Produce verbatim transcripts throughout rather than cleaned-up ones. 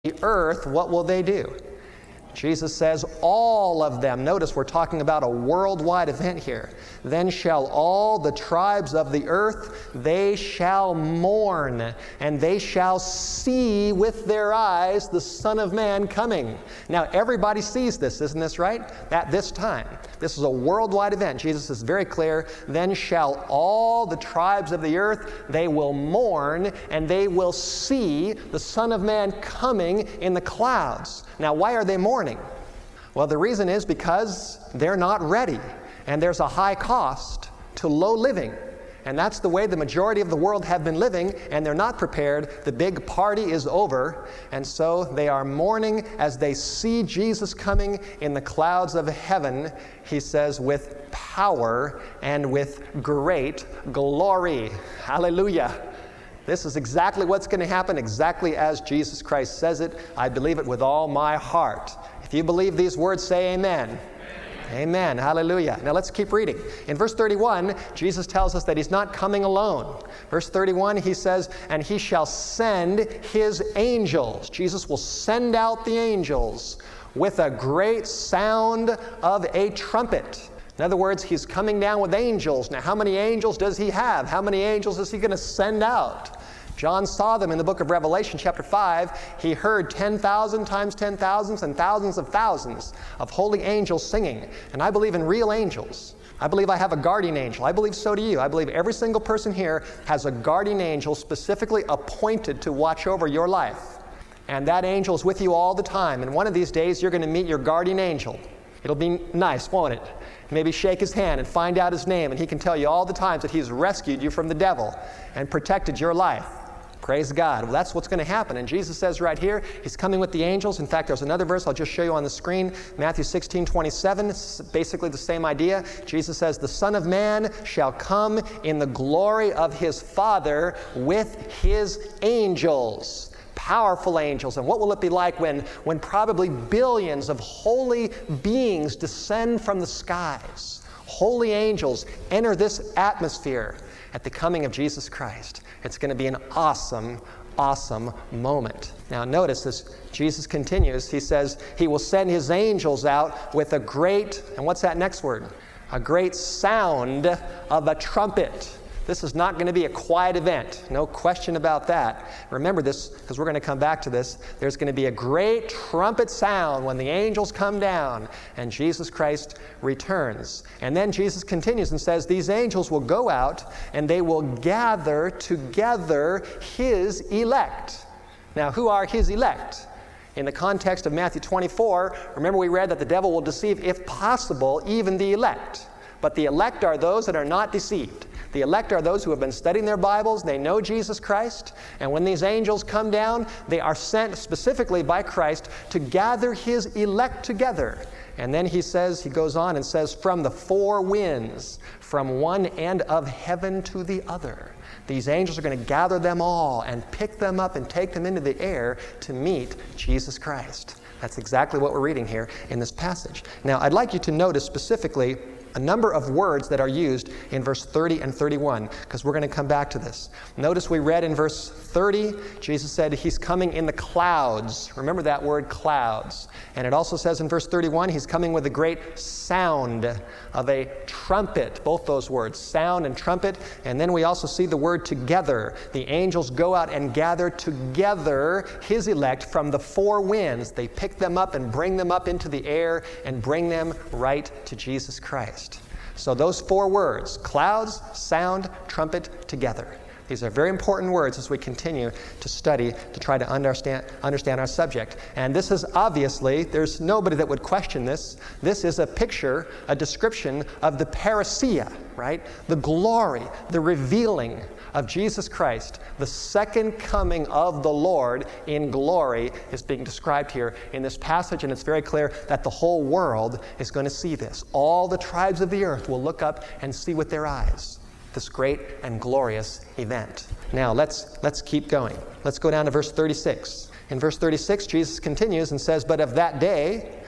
the earth, what will they do? Jesus says, all of them. Notice we're talking about a worldwide event here. Then shall all the tribes of the earth, they shall mourn, and they shall see with their eyes the Son of Man coming. Now, everybody sees this, isn't this right? At this time. This is a worldwide event. Jesus is very clear. Then shall all the tribes of the earth, they will mourn, and they will see the Son of Man coming in the clouds. Now, why are they mourning? Well, the reason is because they're not ready, and there's a high cost to low living. And that's the way the majority of the world have been living, and they're not prepared. The big party is over, and so they are mourning as they see Jesus coming in the clouds of heaven, he says, with power and with great glory. Hallelujah. This is exactly what's going to happen, exactly as Jesus Christ says it. I believe it with all my heart. If you believe these words, say amen. Amen. Amen. Hallelujah. Now let's keep reading. In verse thirty-one, Jesus tells us that he's not coming alone. Verse thirty-one, he says, and he shall send his angels. Jesus will send out the angels with a great sound of a trumpet. In other words, he's coming down with angels. Now, how many angels does he have? How many angels is he going to send out? John saw them in the book of Revelation, chapter five. He heard ten thousand times ten thousands and thousands of thousands of holy angels singing. And I believe in real angels. I believe I have a guardian angel. I believe so do you. I believe every single person here has a guardian angel specifically appointed to watch over your life. And that angel is with you all the time. And one of these days, you're going to meet your guardian angel. It'll be nice, won't it? Maybe shake his hand and find out his name, and he can tell you all the times that he's rescued you from the devil and protected your life. Praise God. Well, that's what's going to happen. And Jesus says right here, he's coming with the angels. In fact, there's another verse I'll just show you on the screen. Matthew sixteen twenty-seven. It's basically the same idea. Jesus says, the Son of Man shall come in the glory of his Father with his angels. Powerful angels. And what will it be like when, when probably billions of holy beings descend from the skies? Holy angels enter this atmosphere at the coming of Jesus Christ. It's going to be an awesome, awesome moment. Now notice as Jesus continues, he says he will send his angels out with a great, and what's that next word? A great sound of a trumpet. This is not going to be a quiet event. No question about that. Remember this, because we're going to come back to this. There's going to be a great trumpet sound when the angels come down and Jesus Christ returns. And then Jesus continues and says, these angels will go out and they will gather together his elect. Now, who are his elect? In the context of Matthew twenty-four, remember we read that the devil will deceive, if possible, even the elect. But the elect are those that are not deceived. The elect are those who have been studying their Bibles. They know Jesus Christ. And when these angels come down, they are sent specifically by Christ to gather his elect together. And then he says, he goes on and says, from the four winds, from one end of heaven to the other. These angels are going to gather them all and pick them up and take them into the air to meet Jesus Christ. That's exactly what we're reading here in this passage. Now, I'd like you to notice specifically a number of words that are used in verse thirty and thirty-one, because we're going to come back to this. Notice we read in verse thirty, Jesus said he's coming in the clouds. Remember that word, clouds. And it also says in verse thirty-one, he's coming with a great sound of a trumpet. Both those words, sound and trumpet. And then we also see the word together. The angels go out and gather together his elect from the four winds. They pick them up and bring them up into the air and bring them right to Jesus Christ. So those four words, clouds, sound, trumpet, together. These are very important words as we continue to study to try to understand, understand our subject. And this is obviously, there's nobody that would question this. This is a picture, a description of the parousia, right? The glory, the revealing of Jesus Christ. The second coming of the Lord in glory is being described here in this passage, and it's very clear that the whole world is going to see this. All the tribes of the earth will look up and see with their eyes this great and glorious event. Now, let's, let's keep going. Let's go down to verse thirty-six. In verse thirty-six, Jesus continues and says, but of that day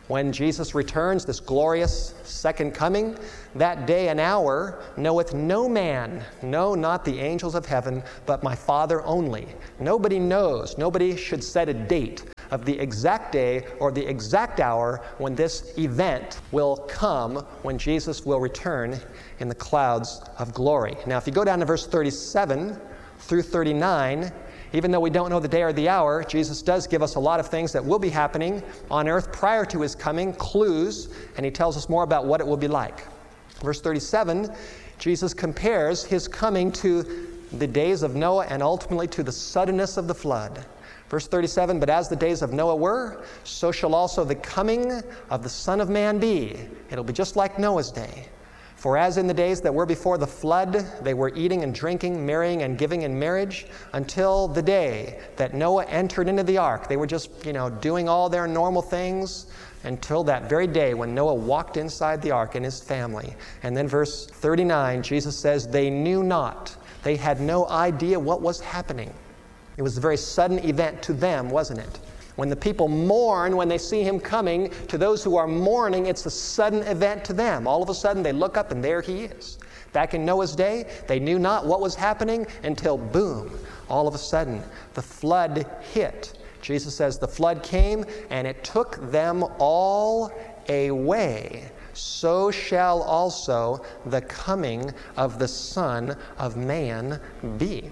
When Jesus returns, this glorious second coming, that day and hour knoweth no man, no, not the angels of heaven, but my Father only. Nobody knows, nobody should set a date of the exact day or the exact hour when this event will come, when Jesus will return in the clouds of glory. Now, if you go down to verse thirty-seven through thirty-nine, even though we don't know the day or the hour, Jesus does give us a lot of things that will be happening on earth prior to his coming, clues, and he tells us more about what it will be like. Verse thirty-seven, Jesus compares his coming to the days of Noah and ultimately to the suddenness of the flood. Verse thirty-seven, but as the days of Noah were, so shall also the coming of the Son of Man be. It'll be just like Noah's day. For as in the days that were before the flood, they were eating and drinking, marrying and giving in marriage, until the day that Noah entered into the ark. They were just, you know, doing all their normal things until that very day when Noah walked inside the ark and his family. And then verse thirty-nine, Jesus says, they knew not. They had no idea what was happening. It was a very sudden event to them, wasn't it? When the people mourn, when they see him coming, to those who are mourning, it's a sudden event to them. All of a sudden, they look up and there he is. Back in Noah's day, they knew not what was happening until, boom, all of a sudden, the flood hit. Jesus says the flood came and it took them all away. So shall also the coming of the Son of Man be.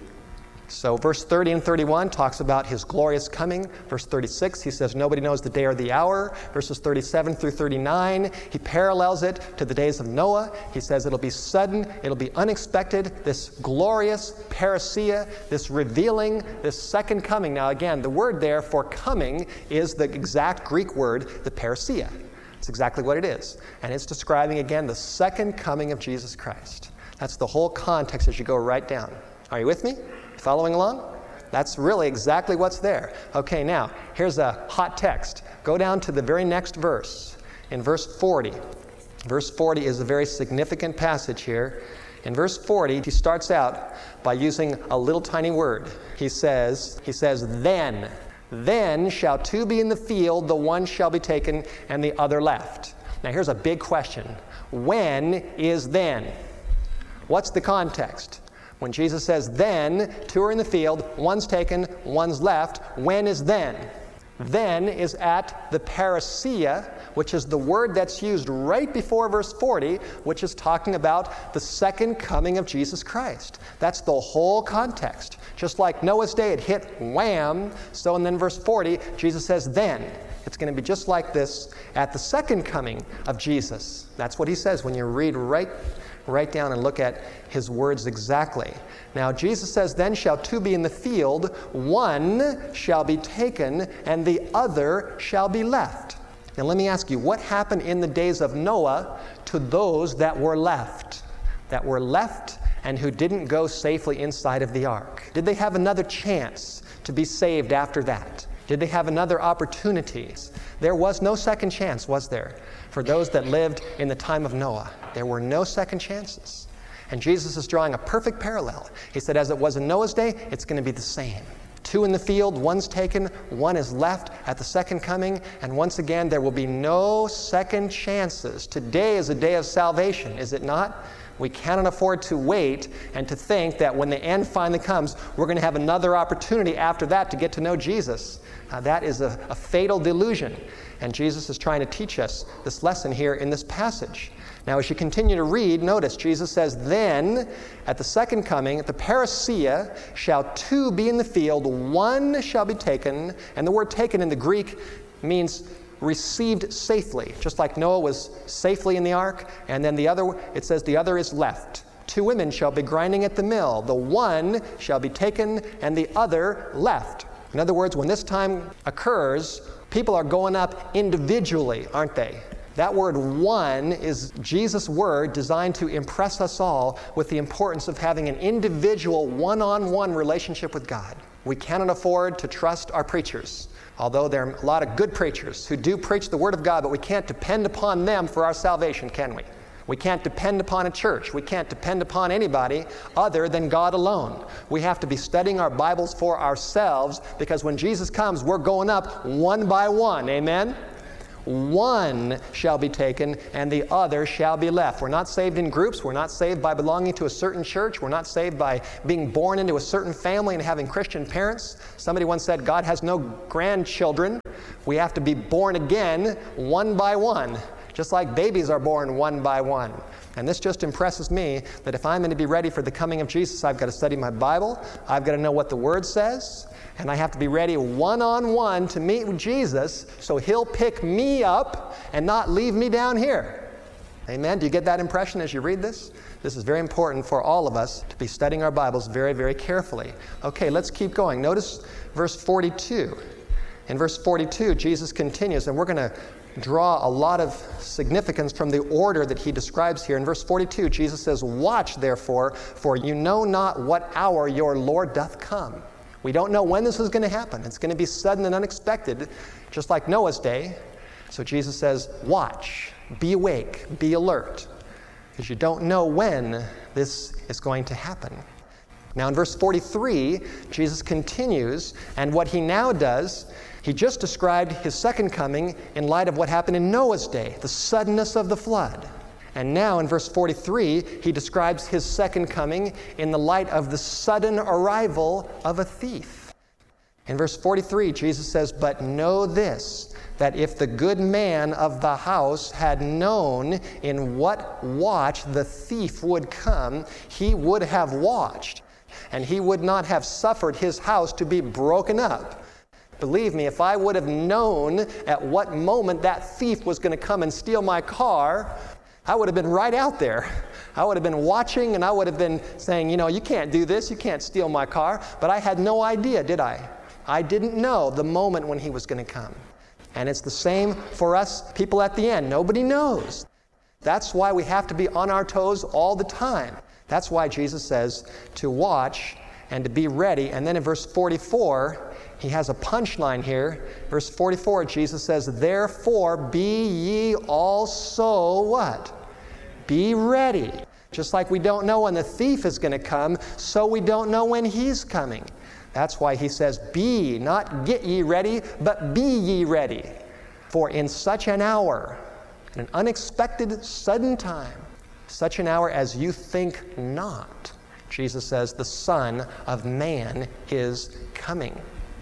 So verse thirty and thirty-one talks about his glorious coming. Verse thirty-six, he says nobody knows the day or the hour. Verses thirty-seven through thirty-nine, he parallels it to the days of Noah. He says it'll be sudden, it'll be unexpected, this glorious parousia, this revealing, this second coming. Now again, the word there for coming is the exact Greek word, the parousia. It's exactly what it is. And it's describing again the second coming of Jesus Christ. That's the whole context as you go right down. Are you with me? Following along? That's really exactly what's there. Okay, now, here's a hot text. Go down to the very next verse, in verse forty. Verse forty is a very significant passage here. In verse forty, he starts out by using a little tiny word. He says, he says, then, then shall two be in the field, the one shall be taken and the other left. Now, here's a big question. When is then? What's the context? When Jesus says then, two are in the field, one's taken, one's left, when is then? Then is at the parousia, which is the word that's used right before verse forty, which is talking about the second coming of Jesus Christ. That's the whole context. Just like Noah's day, it hit wham, so and then verse forty, Jesus says then. It's going to be just like this at the second coming of Jesus. That's what he says when you read right Write down and look at his words exactly. Now, Jesus says, then shall two be in the field, one shall be taken, and the other shall be left. Now, let me ask you, what happened in the days of Noah to those that were left? That were left and who didn't go safely inside of the ark? Did they have another chance to be saved after that? Did they have another opportunity? There was no second chance, was there? For those that lived in the time of Noah, there were no second chances. And Jesus is drawing a perfect parallel. He said, as it was in Noah's day, it's going to be the same. Two in the field, one's taken, one is left at the second coming, and once again, there will be no second chances. Today is a day of salvation, is it not? We cannot afford to wait and to think that when the end finally comes, we're going to have another opportunity after that to get to know Jesus. Uh, that is a, a fatal delusion. And Jesus is trying to teach us this lesson here in this passage. Now, as you continue to read, notice Jesus says, then at the second coming, at the parousia, shall two be in the field, one shall be taken. And the word taken in the Greek means received safely, just like Noah was safely in the ark, and then the other, it says the other is left. Two women shall be grinding at the mill. The one shall be taken and the other left. In other words, when this time occurs, people are going up individually, aren't they? That word one is Jesus' word designed to impress us all with the importance of having an individual one-on-one relationship with God. We cannot afford to trust our preachers. Although there are a lot of good preachers who do preach the Word of God, but we can't depend upon them for our salvation, can we? We can't depend upon a church. We can't depend upon anybody other than God alone. We have to be studying our Bibles for ourselves, because when Jesus comes, we're going up one by one. Amen? one shall be taken and the other shall be left. We're not saved in groups. We're not saved by belonging to a certain church. We're not saved by being born into a certain family and having Christian parents. Somebody once said, God has no grandchildren. We have to be born again one by one, just like babies are born one by one. And this just impresses me that if I'm going to be ready for the coming of Jesus, I've got to study my Bible, I've got to know what the Word says, and I have to be ready one-on-one to meet with Jesus so He'll pick me up and not leave me down here. Amen? Do you get that impression as you read this? This is very important for all of us to be studying our Bibles very, very carefully. Okay, let's keep going. Notice verse forty-two. In verse forty-two, Jesus continues, and we're going to draw a lot of significance from the order that he describes here. In verse forty-two, Jesus says, "Watch therefore, for you know not what hour your Lord doth come." We don't know when this is going to happen. It's going to be sudden and unexpected, just like Noah's day. So Jesus says, watch, be awake, be alert, because you don't know when this is going to happen. Now in verse forty-three, Jesus continues, and what he now does, he just described his second coming in light of what happened in Noah's day, the suddenness of the flood. And now in verse forty-three, he describes his second coming in the light of the sudden arrival of a thief. In verse forty-three, Jesus says, "But know this, that if the good man of the house had known in what watch the thief would come, he would have watched, and he would not have suffered his house to be broken up." Believe me, if I would have known at what moment that thief was going to come and steal my car, I would have been right out there. I would have been watching, and I would have been saying, you know, you can't do this, you can't steal my car. But I had no idea, did I? I didn't know the moment when he was going to come. And it's the same for us people at the end. Nobody knows. That's why we have to be on our toes all the time. That's why Jesus says to watch and to be ready. And then in verse forty-four, he has a punchline here. Verse forty-four, Jesus says, "Therefore be ye also" what? Be ready. Just like we don't know when the thief is going to come, so we don't know when he's coming. That's why he says, be, not get ye ready, but be ye ready. For in such an hour, in an unexpected, sudden time, such an hour as you think not, Jesus says, the Son of Man is coming.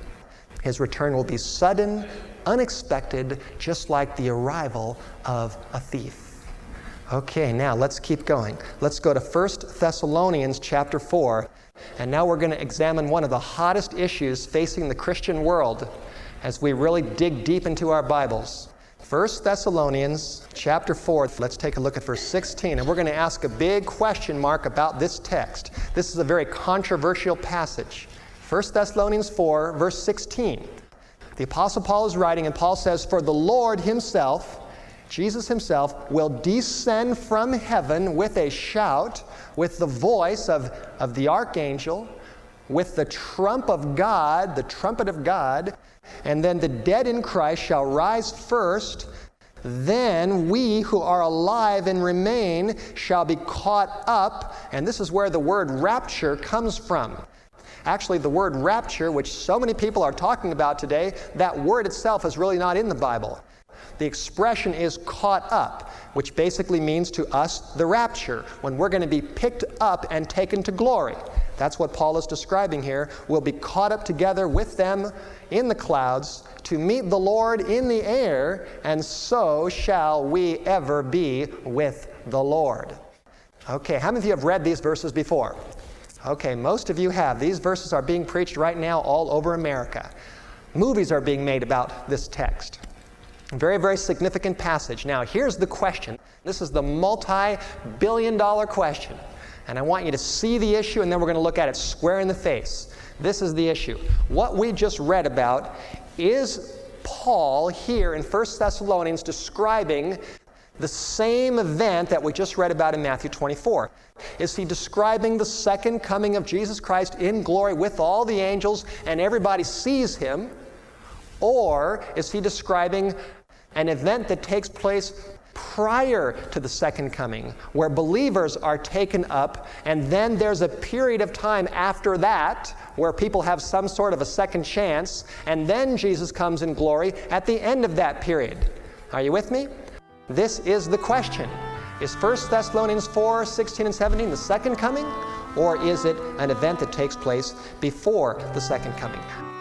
His return will be sudden, unexpected, just like the arrival of a thief. Okay, now let's keep going. Let's go to First Thessalonians chapter four. And now we're going to examine one of the hottest issues facing the Christian world as we really dig deep into our Bibles. First Thessalonians chapter four, let's take a look at verse sixteen. And we're going to ask a big question mark about this text. This is a very controversial passage. First Thessalonians four, verse sixteen. The Apostle Paul is writing, and Paul says, "For the Lord himself," Jesus himself, "will descend from heaven with a shout, with the voice of, of the archangel, with the trump of God," the trumpet of God, "and then the dead in Christ shall rise first. Then we who are alive and remain shall be caught up." And this is where the word rapture comes from. Actually, the word rapture, which so many people are talking about today, that word itself is really not in the Bible. The expression is caught up, which basically means to us the rapture, when we're going to be picked up and taken to glory. That's what Paul is describing here. We'll be caught up together with them in the clouds to meet the Lord in the air, and so shall we ever be with the Lord. Okay, how many of you have read these verses before? Okay, most of you have. These verses are being preached right now all over America. Movies are being made about this text. Very, very significant passage. Now, here's the question. This is the multi-billion dollar question. And I want you to see the issue, and then we're going to look at it square in the face. This is the issue. What we just read about, is Paul here in First Thessalonians describing the same event that we just read about in Matthew twenty-four? Is he describing the second coming of Jesus Christ in glory with all the angels and everybody sees him? Or is he describing an event that takes place prior to the second coming, where believers are taken up, and then there's a period of time after that where people have some sort of a second chance, and then Jesus comes in glory at the end of that period? Are you with me? This is the question. Is First Thessalonians four, sixteen and seventeen the second coming, or is it an event that takes place before the second coming?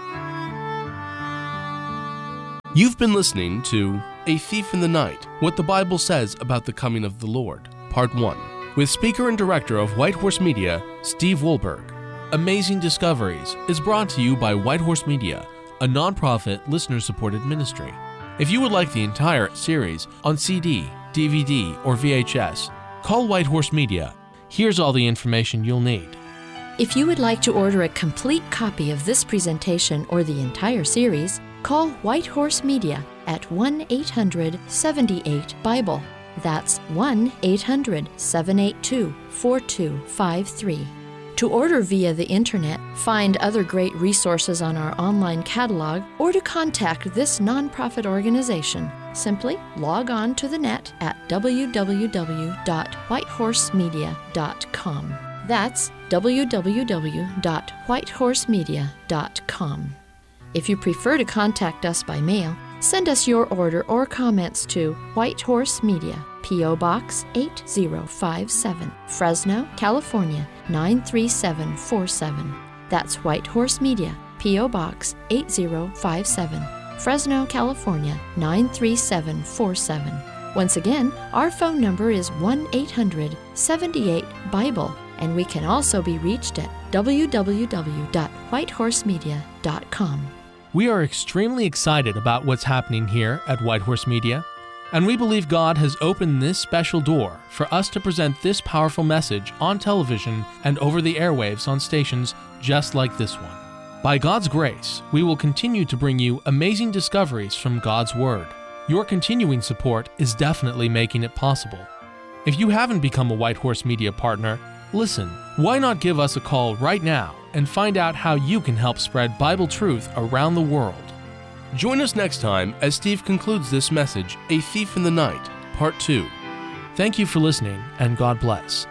You've been listening to A Thief in the Night, What the Bible Says About the Coming of the Lord, Part one, with speaker and director of White Horse Media, Steve Wohlberg. Amazing Discoveries is brought to you by White Horse Media, a non-profit, listener-supported ministry. If you would like the entire series on C D, D V D, or V H S, call White Horse Media. Here's all the information you'll need. If you would like to order a complete copy of this presentation or the entire series, call White Horse Media at one eight hundred, seven eight, Bible. That's one eight hundred, seven eight two, four two five three. To order via the internet, find other great resources on our online catalog, or to contact this nonprofit organization, simply log on to the net at w w w dot white horse media dot com. That's w w w dot white horse media dot com. If you prefer to contact us by mail, send us your order or comments to White Horse Media, P O Box eight zero five seven, Fresno, California nine three seven four seven. That's White Horse Media, P O Box eight zero five seven, Fresno, California nine three seven four seven. Once again, our phone number is one eight hundred, seven eight, Bible, and we can also be reached at w w w dot white horse media dot com. We are extremely excited about what's happening here at White Horse Media, and we believe God has opened this special door for us to present this powerful message on television and over the airwaves on stations just like this one. By God's grace, we will continue to bring you amazing discoveries from God's Word. Your continuing support is definitely making it possible. If you haven't become a White Horse Media partner, listen, why not give us a call right now and find out how you can help spread Bible truth around the world. Join us next time as Steve concludes this message, A Thief in the Night, Part two. Thank you for listening, and God bless.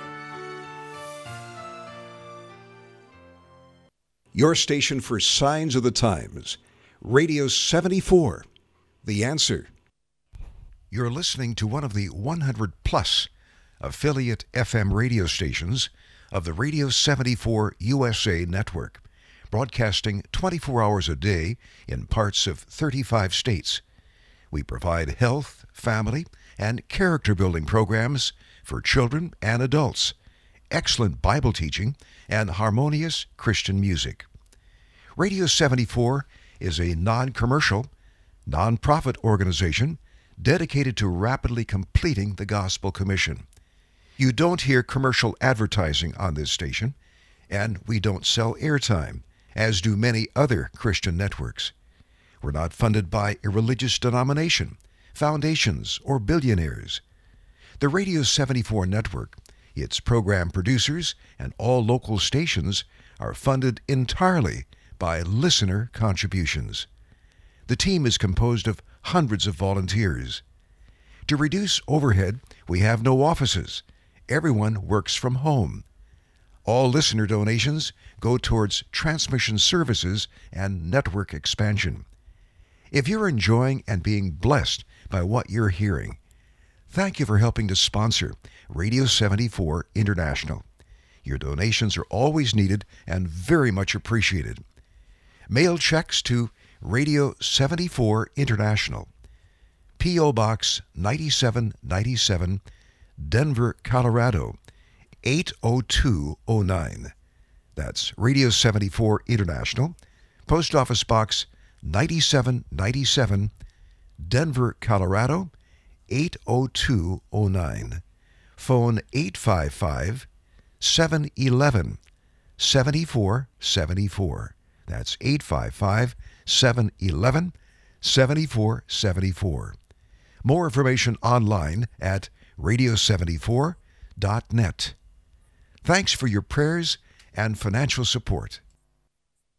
Your station for Signs of the Times, Radio seventy-four, The Answer. You're listening to one of the one hundred plus affiliate F M radio stations of the Radio seventy-four U S A network, broadcasting twenty-four hours a day in parts of thirty-five states. We provide health, family, and character-building programs for children and adults, excellent Bible teaching, and harmonious Christian music. Radio seventy-four is a non-commercial, non-profit organization dedicated to rapidly completing the Gospel Commission. You don't hear commercial advertising on this station, and we don't sell airtime, as do many other Christian networks. We're not funded by a religious denomination, foundations, or billionaires. The Radio seventy-four network, its program producers, and all local stations are funded entirely by listener contributions. The team is composed of hundreds of volunteers. To reduce overhead, we have no offices. Everyone works from home. All listener donations go towards transmission services and network expansion. If you're enjoying and being blessed by what you're hearing, thank you for helping to sponsor Radio seventy-four International. Your donations are always needed and very much appreciated. Mail checks to Radio seventy-four International, P O Box ninety-seven ninety-seven, Denver, Colorado eight oh two oh nine. That's Radio seventy-four International, Post Office Box ninety-seven ninety-seven, Denver, Colorado eight oh two oh nine. Phone eight five five, seven one one, seven four seven four. That's eight five five, seven one one, seven four seven four. More information online at radio seventy-four dot net. Thanks for your prayers and financial support.